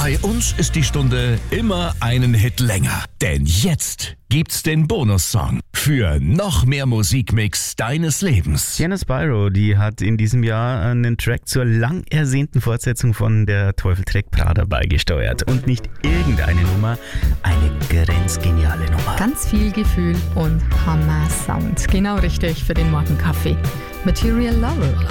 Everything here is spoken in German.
Bei uns ist die Stunde immer einen Hit länger. Denn jetzt gibt's den Bonussong für noch mehr Musikmix deines Lebens. Sienna Spyro, die hat in diesem Jahr einen Track zur lang ersehnten Fortsetzung von Der Teufel trägt Prada beigesteuert. Und nicht irgendeine Nummer, eine grenzgeniale Nummer. Ganz viel Gefühl und Hammer-Sound. Genau richtig für den Morgenkaffee. Material Lover.